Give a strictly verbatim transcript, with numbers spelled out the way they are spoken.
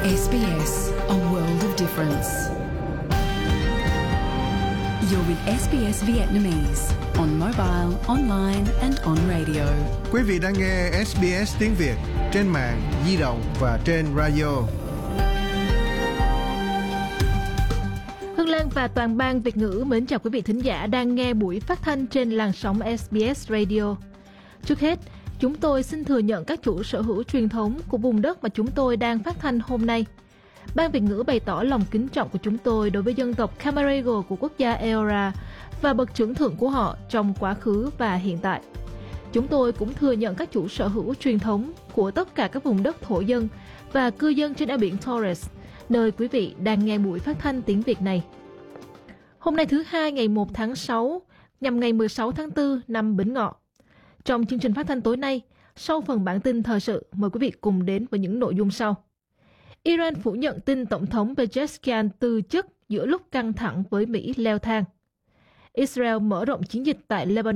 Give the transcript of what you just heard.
ét bê ét, a world of difference. You're with ét bê ét Vietnamese on mobile, online and on radio. Quý vị đang nghe ét bê ét tiếng Việt trên mạng, di động và trên radio. Hương Lan và toàn ban Việt ngữ mến chào quý vị thính giả đang nghe buổi phát thanh trên làn sóng ét bê ét Radio. Trước hết, chúng tôi xin thừa nhận các chủ sở hữu truyền thống của vùng đất mà chúng tôi đang phát thanh hôm nay. Ban Việt ngữ bày tỏ lòng kính trọng của chúng tôi đối với dân tộc Camaragal của quốc gia Eora và bậc trưởng thượng của họ trong quá khứ và hiện tại. Chúng tôi cũng thừa nhận các chủ sở hữu truyền thống của tất cả các vùng đất thổ dân và cư dân trên eo biển Torres, nơi quý vị đang nghe buổi phát thanh tiếng Việt này. Hôm nay thứ hai ngày một tháng sáu, nhằm ngày mười sáu tháng tư năm Bính Ngọ. Trong chương trình phát thanh tối nay, sau phần bản tin thời sự, mời quý vị cùng đến với những nội dung sau. Iran phủ nhận tin Tổng thống Pezeshkian từ chức giữa lúc căng thẳng với Mỹ leo thang. Israel mở rộng chiến dịch tại Lebanon.